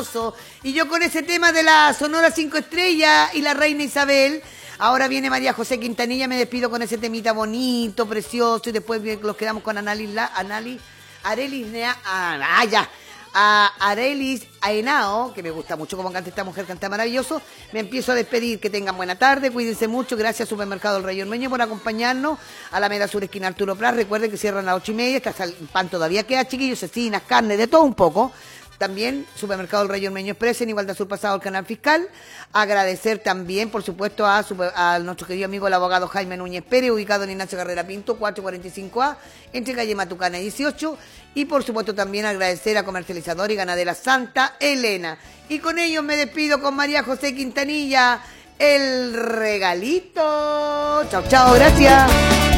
maravilloso. Y yo con ese tema de la Sonora 5 Estrellas y la Reina Isabel. Ahora viene María José Quintanilla, me despido con ese temita bonito, precioso, y después nos quedamos con Arelis Aenao, que me gusta mucho como canta esta mujer, canta maravilloso. Me empiezo a despedir, que tengan buena tarde, cuídense mucho, gracias Supermercado El Rey Ormeño por acompañarnos, a la Alameda Sur, esquina Arturo Prat, recuerden que cierran a las 8:30, hasta el pan todavía queda, chiquillos, cecinas, carne, de todo un poco. También Supermercado El Rey Ormeño Express en Igualdad Sur pasado al canal fiscal. Agradecer también, por supuesto, a nuestro querido amigo el abogado Jaime Núñez Pérez, ubicado en Ignacio Carrera Pinto, 445A, entre calle Matucana 18. Y por supuesto también agradecer a Comercializadora y Ganadera Santa Elena. Y con ellos me despido con María José Quintanilla, el regalito. Chao, chao, gracias.